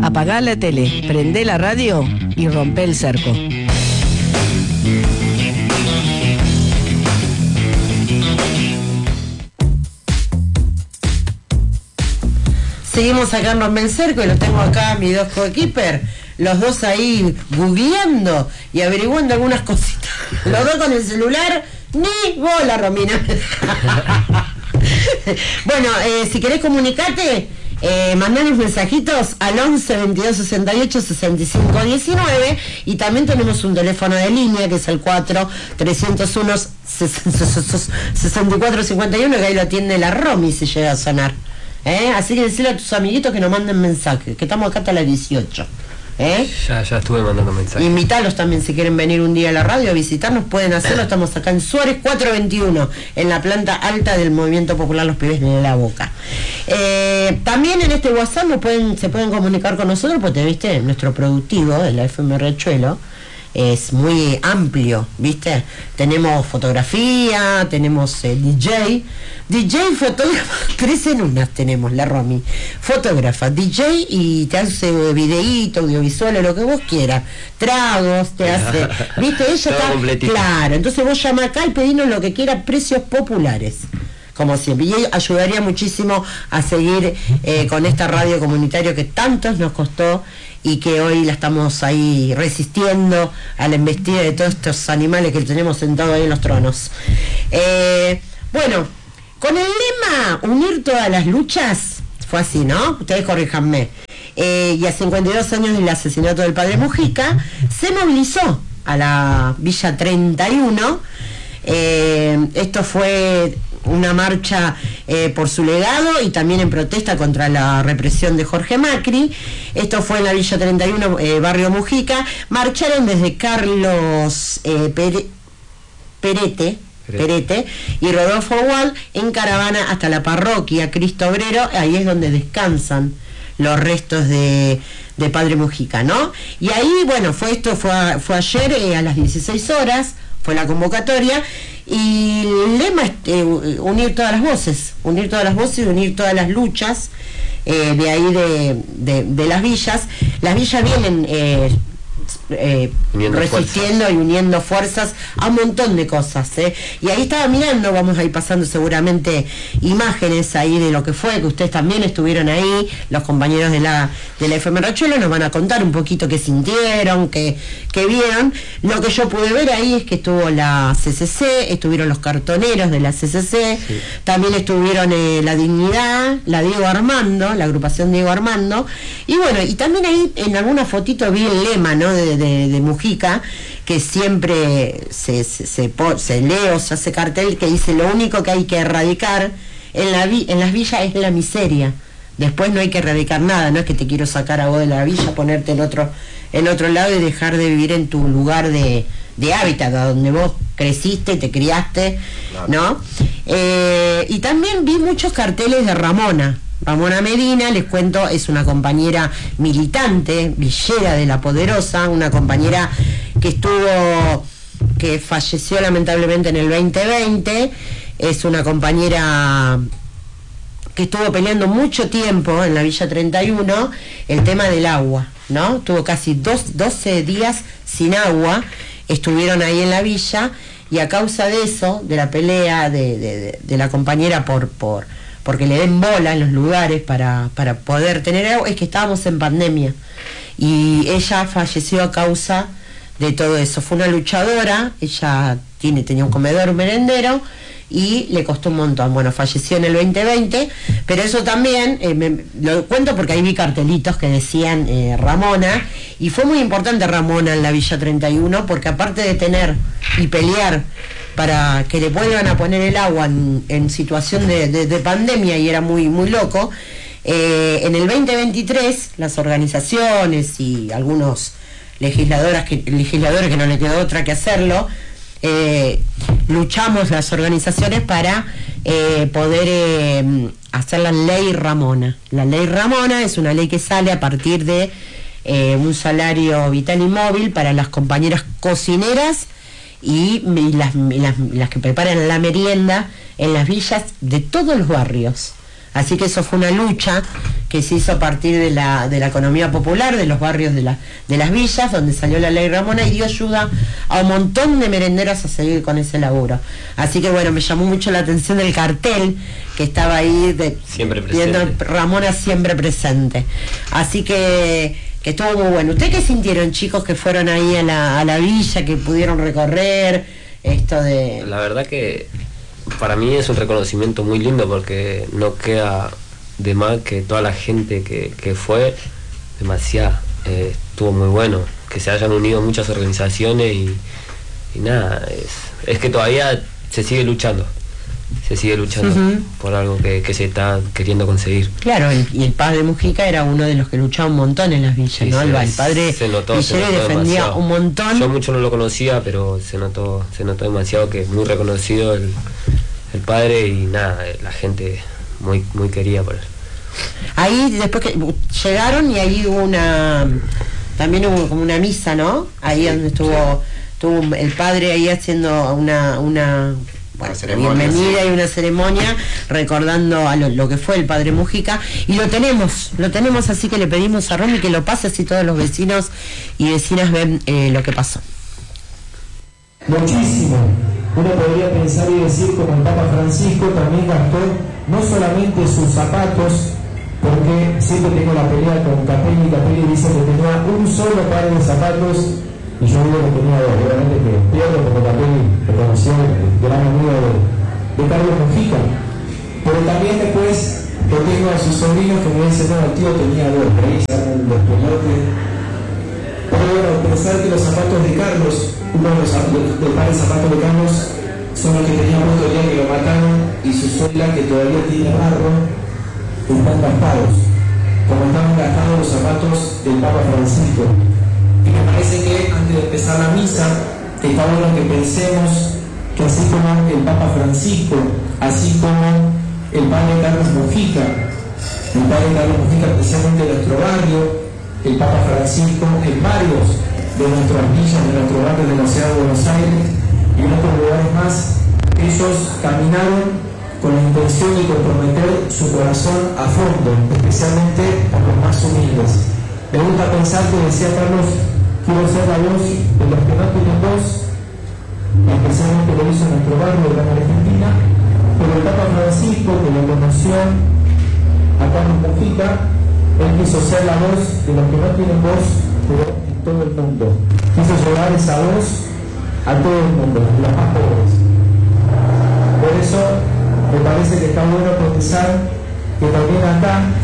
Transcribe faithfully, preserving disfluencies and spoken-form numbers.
Apagá la tele, prendé la radio y rompé el cerco. Seguimos acá en Rompe el Cerco y lo tengo acá, mis dos coequiper, los dos ahí googleando y averiguando algunas cositas. Los dos con el celular, ni bola, Romina. Bueno, eh, si querés comunicarte, eh, mandanos mensajitos al once, veintidós, sesenta y ocho, sesenta y cinco, diecinueve, y también tenemos un teléfono de línea que es el cuatro, trescientos uno, sesenta y cuatro cincuenta y uno, que ahí lo atiende la Romy si llega a sonar. ¿Eh? Así que decirle a tus amiguitos que nos manden mensajes, que estamos acá hasta las dieciocho. ¿Eh? Ya, ya estuve mandando mensajes. Invitarlos también, si quieren venir un día a la radio a visitarnos, pueden hacerlo. Estamos acá en Suárez cuatrocientos veintiuno, en la planta alta del Movimiento Popular Los Pibes de la Boca. Eh, también en este WhatsApp nos pueden, se pueden comunicar con nosotros, porque viste, nuestro productivo de la F M Riachuelo es muy amplio, ¿viste? Tenemos fotografía, tenemos eh, D J, D J, fotógrafa, tres en unas tenemos, la Romy, fotógrafa, D J, y te hace videíto, audiovisual, lo que vos quieras, tragos, te hace, ¿viste? Ella está, completito. Claro, entonces vos llama acá y pedinos lo que quieras, precios populares, como siempre, y ayudaría muchísimo a seguir eh, con esta radio comunitaria que tantos nos costó y que hoy la estamos ahí resistiendo a la embestida de todos estos animales que tenemos sentados ahí en los tronos. Eh, bueno, con el lema unir todas las luchas, fue así, ¿no? Ustedes corríjanme. Eh, y a cincuenta y dos años del asesinato del padre Mujica, se movilizó a la Villa treinta y uno. Eh, esto fue una marcha eh, por su legado y también en protesta contra la represión de Jorge Macri. Esto fue en la Villa treinta y uno, eh, barrio Mujica. Marcharon desde Carlos eh, Pere, Perete, Perete y Rodolfo Wall en caravana hasta la parroquia Cristo Obrero. Ahí es donde descansan los restos de, de padre Mujica, ¿no? Y ahí, bueno, fue esto fue, fue ayer eh, a las dieciséis horas, fue la convocatoria, y el lema es eh, unir todas las voces, unir todas las voces, unir todas las luchas eh, de ahí de, de, de las villas. Las villas vienen eh, eh, resistiendo fuerzas y uniendo fuerzas a un montón de cosas, ¿eh? Y ahí estaba mirando, vamos a ir pasando seguramente imágenes ahí de lo que fue, que ustedes también estuvieron ahí, los compañeros de la de la F M Riachuelo nos van a contar un poquito qué sintieron, qué, qué vieron. Lo que yo pude ver ahí es que estuvo la C C C, estuvieron los cartoneros de la C C C, sí. También estuvieron eh, la Dignidad, la Diego Armando, la agrupación Diego Armando, y bueno, y también ahí en alguna fotito vi el lema, ¿no?, de, de, de Mujica, que siempre se, se, se, se lee o se hace cartel que dice: lo único que hay que erradicar en, la vi, en las villas es la miseria. Después no hay que erradicar nada, no es que te quiero sacar a vos de la villa, ponerte en otro, en otro lado y dejar de vivir en tu lugar de, de hábitat, a donde vos creciste, te criaste, ¿no? Eh, y también vi muchos carteles de Ramona. Ramona Medina, les cuento, es una compañera militante, villera de La Poderosa, una compañera que estuvo, que falleció lamentablemente en el veinte veinte, es una compañera que estuvo peleando mucho tiempo en la Villa treinta y uno el tema del agua, ¿no? Tuvo casi dos, doce días sin agua, estuvieron ahí en la villa, y a causa de eso, de la pelea de, de, de la compañera por, por porque le den bola en los lugares para, para poder tener agua, es que estábamos en pandemia, y ella falleció a causa de todo eso. Fue una luchadora, ella tiene, tenía un comedor, un merendero, y le costó un montón. Bueno, falleció en el veinte veinte, pero eso también, eh, me, lo cuento porque ahí vi cartelitos que decían eh, Ramona, y fue muy importante Ramona en la Villa treinta y uno, porque aparte de tener y pelear para que le vuelvan a poner el agua en, en situación de, de, de pandemia, y era muy, muy loco, eh, en el veinte veintitrés las organizaciones y algunos legisladoras que, legisladores que no le quedó otra que hacerlo, Eh, luchamos las organizaciones para eh, poder eh, hacer la ley Ramona. La ley Ramona es una ley que sale a partir de eh, un salario vital y móvil para las compañeras cocineras y, y, las, y las, las que preparan la merienda en las villas de todos los barrios. Así que eso fue una lucha que se hizo a partir de la, de la economía popular, de los barrios de, la, de las villas, donde salió la ley Ramona y dio ayuda a un montón de merenderos a seguir con ese laburo. Así que bueno, me llamó mucho la atención el cartel que estaba ahí, de, siempre presente. viendo Ramona siempre presente. Así que, que estuvo muy bueno. ¿Ustedes qué sintieron, chicos, que fueron ahí a la, a la villa, que pudieron recorrer esto de...? La verdad que para mí es un reconocimiento muy lindo, porque no queda de más que toda la gente que, que fue, demasiada, eh, estuvo muy bueno, que se hayan unido muchas organizaciones y, y nada, es, es que todavía se sigue luchando, se sigue luchando uh-huh. por algo que, que se está queriendo conseguir. Claro, el, y el padre Mujica era uno de los que luchaba un montón en las villas, sí, ¿no? Se, el padre se notó, se notó defendía demasiado. Un montón. Yo mucho no lo conocía, pero se notó, se notó demasiado, que es muy reconocido el, el padre, y nada, la gente muy muy quería por él. Ahí después que llegaron, y ahí hubo una, también hubo como una misa, ¿no? Ahí sí, donde estuvo, sí. estuvo el padre ahí haciendo una, una, bueno, una bienvenida, sí. Y una ceremonia recordando a lo, lo que fue el padre Mujica, y lo tenemos, lo tenemos, así que le pedimos a Romy que lo pase, así todos los vecinos y vecinas ven eh, lo que pasó. Muchísimo. Uno podría pensar y decir, como el Papa Francisco también gastó no solamente sus zapatos, porque siempre tengo la pelea con Capelli, y Capelli dice que tenía un solo par de zapatos, y yo digo que tenía dos. Obviamente que pierdo, porque Capelli reconoció el gran amigo de, de Carlos Mujica. Pero también después yo tengo a sus sobrinos que me dicen, no, el tío tenía dos, ahí salen los pelotes. Pero bueno, pensar que los zapatos de Carlos, uno de los del par de zapatos de Carlos, son los que tenía puesto el día que lo mataron, y su suela, que todavía tiene barro, están gastados, como están gastados los zapatos del Papa Francisco. Y me parece que antes de empezar la misa, está bueno que pensemos que así como el Papa Francisco, así como el padre Carlos Mujica, el padre Carlos Mujica, especialmente en nuestro barrio, el Papa Francisco en varios de nuestras villas, de nuestros barrios de la ciudad de Buenos Aires y en otros lugares más, ellos caminaron con la intención de comprometer su corazón a fondo, especialmente a los más humildes. Me gusta pensar que, decía Carlos, quiero ser la voz de los que no tienen voz, especialmente lo hizo en nuestro barrio de la Argentina, pero el Papa Francisco, que lo conoció a Carlos Mujica, él quiso ser la voz de los que no tienen voz, pero en todo el mundo. Quiso llevar esa voz a todo el mundo, a los más pobres. Por eso me parece que está bueno pensar que también acá